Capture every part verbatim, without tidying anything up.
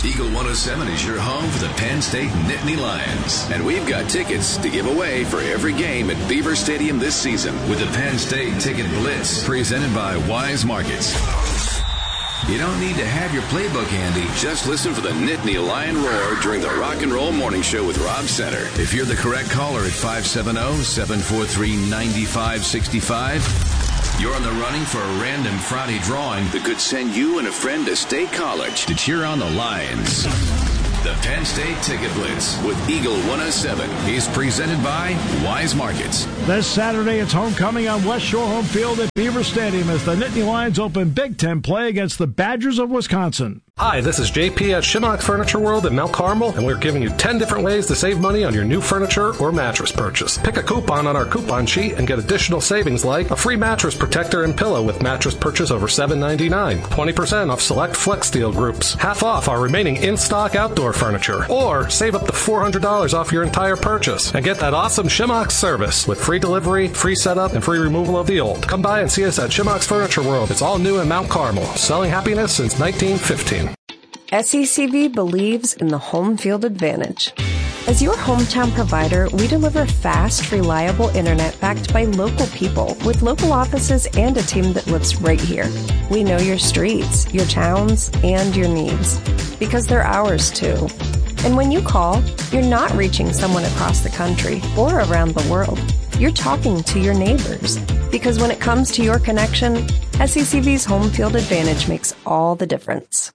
Eagle one oh seven is your home for the Penn State Nittany Lions. And we've got tickets to give away for every game at Beaver Stadium this season with the Penn State Ticket Blitz, presented by Wise Markets. You don't need to have your playbook handy. Just listen for the Nittany Lion roar during the Rock and Roll Morning Show with Rob Center. If you're the correct caller at five seven zero, seven four three, nine five six five, you're in the running for a random Friday drawing that could send you and a friend to State College to cheer on the Lions. The Penn State Ticket Blitz with Eagle one oh seven is presented by Wise Markets. This Saturday, it's homecoming on West Shore Home Field at Beaver Stadium as the Nittany Lions open Big Ten play against the Badgers of Wisconsin. Hi, this is J P at Shimmock Furniture World in Mount Carmel, and we're giving you ten different ways to save money on your new furniture or mattress purchase. Pick a coupon on our coupon sheet and get additional savings like a free mattress protector and pillow with mattress purchase over seven ninety-nine, twenty percent off select Flex Steel groups, half off our remaining in-stock outdoor furniture, or save up to four hundred dollars off your entire purchase and get that awesome Shimmock service with free delivery, free setup, and free removal of the old. Come by and see us at Shimmock's Furniture World. It's all new in Mount Carmel, selling happiness since nineteen fifteen. S E C V believes in the home field advantage. As your hometown provider, we deliver fast, reliable internet backed by local people with local offices and a team that lives right here. We know your streets, your towns, and your needs because they're ours too. And when you call, you're not reaching someone across the country or around the world. You're talking to your neighbors because when it comes to your connection, S E C V's home field advantage makes all the difference.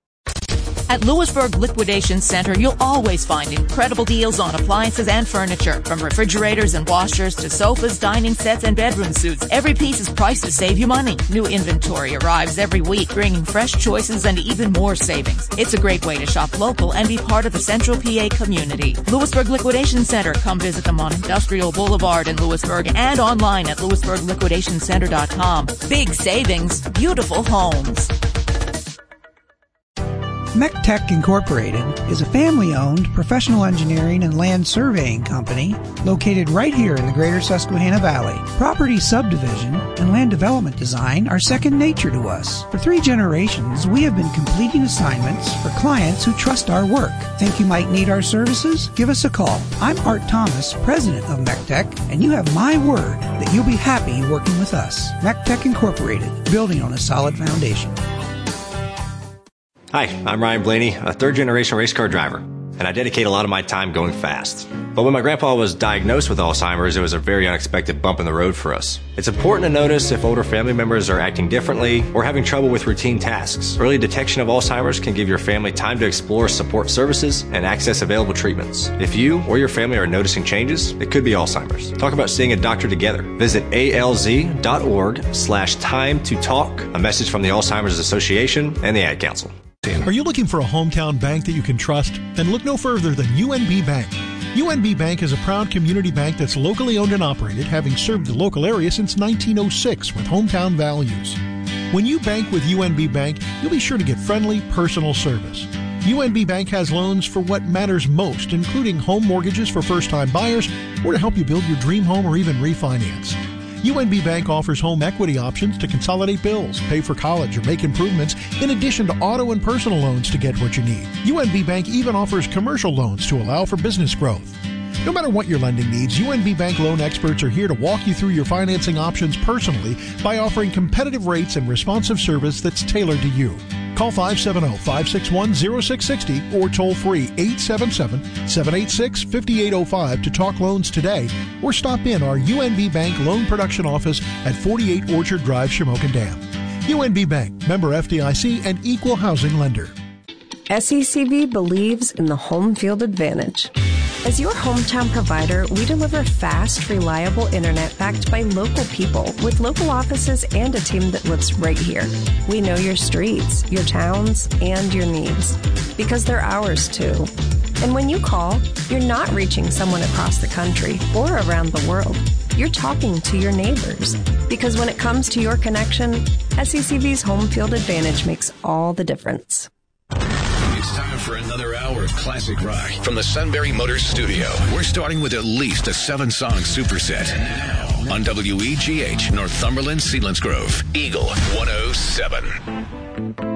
At Lewisburg Liquidation Center, you'll always find incredible deals on appliances and furniture. From refrigerators and washers to sofas, dining sets, and bedroom suites, every piece is priced to save you money. New inventory arrives every week, bringing fresh choices and even more savings. It's a great way to shop local and be part of the Central P A community. Lewisburg Liquidation Center. Come visit them on Industrial Boulevard in Lewisburg and online at lewisburg liquidation center dot com. Big savings, beautiful homes. MECTech Incorporated is a family-owned professional engineering and land surveying company located right here in the greater Susquehanna Valley. Property subdivision and land development design are second nature to us. For three generations, we have been completing assignments for clients who trust our work. Think you might need our services? Give us a call. I'm Art Thomas, president of MECTech, and you have my word that you'll be happy working with us. MECTech Incorporated, building on a solid foundation. Hi, I'm Ryan Blaney, a third-generation race car driver, and I dedicate a lot of my time going fast. But when my grandpa was diagnosed with Alzheimer's, it was a very unexpected bump in the road for us. It's important to notice if older family members are acting differently or having trouble with routine tasks. Early detection of Alzheimer's can give your family time to explore support services and access available treatments. If you or your family are noticing changes, it could be Alzheimer's. Talk about seeing a doctor together. Visit alz.org slash time to talk. A message from the Alzheimer's Association and the Ad Council. Are you looking for a hometown bank that you can trust? Then look no further than U N B Bank. U N B Bank is a proud community bank that's locally owned and operated, having served the local area since nineteen oh six with hometown values. When you bank with U N B Bank, you'll be sure to get friendly, personal service. U N B Bank has loans for what matters most, including home mortgages for first-time buyers or to help you build your dream home or even refinance. U N B Bank offers home equity options to consolidate bills, pay for college, or make improvements, in addition to auto and personal loans to get what you need. U N B Bank even offers commercial loans to allow for business growth. No matter what your lending needs, U N B Bank loan experts are here to walk you through your financing options personally by offering competitive rates and responsive service that's tailored to you. Call five seven zero, five six one, zero six six zero or toll free eight seven seven, seven eight six, five eight zero five to talk loans today, or stop in our U N B Bank Loan Production Office at forty-eight Orchard Drive, Shamokin Dam. U N B Bank, member F D I C and equal housing lender. S E C V believes in the home field advantage. As your hometown provider, we deliver fast, reliable internet backed by local people with local offices and a team that lives right here. We know your streets, your towns, and your needs because they're ours too. And when you call, you're not reaching someone across the country or around the world. You're talking to your neighbors because when it comes to your connection, S E C V's home field advantage makes all the difference. It's time for another hour of classic rock from the Sunbury Motors studio. We're starting with at least a seven-song superset. And now on W E G H, Northumberland, Selinsgrove, Eagle one oh seven.